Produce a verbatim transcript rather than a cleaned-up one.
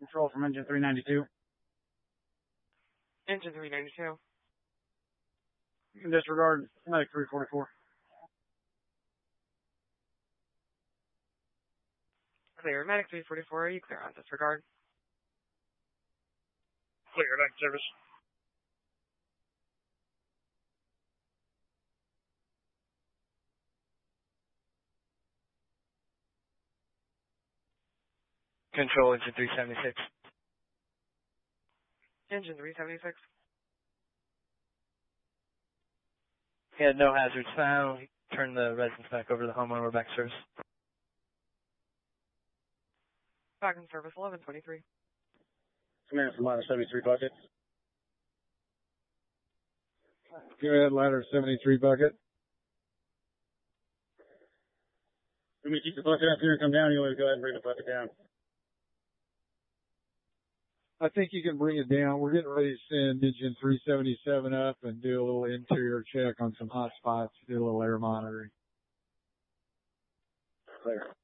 Control from engine three ninety-two. Engine three ninety-two. Disregard Medic three forty-four. Clear. Medic three forty-four, are you clear on disregard? Clear, back to service. Control, engine three seventy-six. Engine three seventy-six. He had no hazards found. Turn the residence back over to the homeowner. We're back to service. Back in service, eleven twenty-three. Command from ladder seventy-three bucket. Go ahead, ladder seventy-three bucket. When we keep the bucket up here and come down, you want to go ahead and bring the bucket down. I think you can bring it down. We're getting ready to send engine three seventy-seven up and do a little interior check on some hot spots, do a little air monitoring. Clear.